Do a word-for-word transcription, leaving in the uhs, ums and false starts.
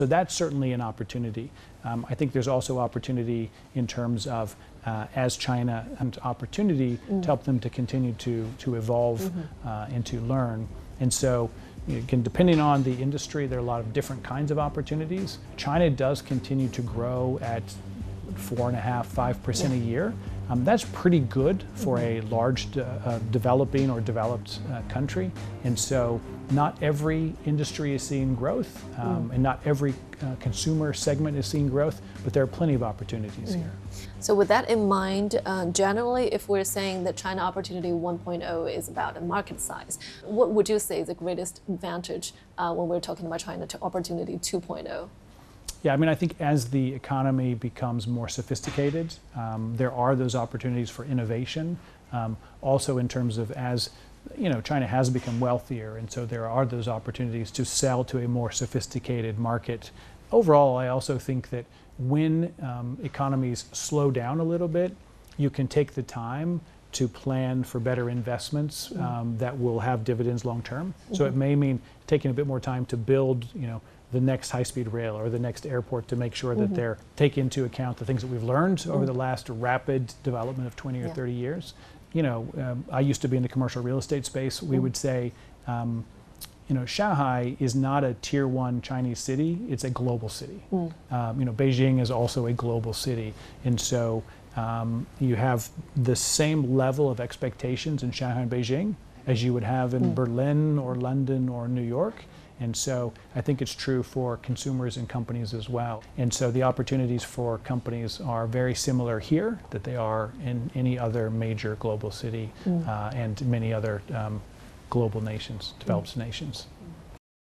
So that's certainly an opportunity. Um, I think there's also opportunity in terms of uh, as China has opportunity mm. to help them to continue to, to evolve mm-hmm. uh, and to learn. And so, again, depending on the industry, there are a lot of different kinds of opportunities. China does continue to grow at four and a half, five percent yeah. a year. Um, that's pretty good for mm-hmm. a large de uh, developing or developed uh, country. And so not every industry is seeing growth um, mm. and not every uh, consumer segment is seeing growth, but there are plenty of opportunities mm. here. So with that in mind, uh, generally, if we're saying that China Opportunity one point oh is about a market size, what would you say is the greatest advantage uh, when we're talking about China to Opportunity two point oh? Yeah, I mean, I think as the economy becomes more sophisticated, um, there are those opportunities for innovation. Um, also in terms of as, you know, China has become wealthier, and so there are those opportunities to sell to a more sophisticated market. Overall, I also think that when um, economies slow down a little bit, you can take the time to plan for better investments um, that will have dividends long term. Mm-hmm. So it may mean taking a bit more time to build, you know, the next high-speed rail or the next airport to make sure that mm-hmm. they're taking into account the things that we've learned mm-hmm. over the last rapid development of twenty or yeah. thirty years. You know, um, I used to be in the commercial real estate space. We mm-hmm. would say, um, you know, Shanghai is not a tier one Chinese city, it's a global city. Mm. Um, you know, Beijing is also a global city. And so um, you have the same level of expectations in Shanghai and Beijing as you would have in mm. Berlin or London or New York. And so I think it's true for consumers and companies as well. And so the opportunities for companies are very similar here that they are in any other major global city mm. uh, and many other um, global nations, developed mm. nations.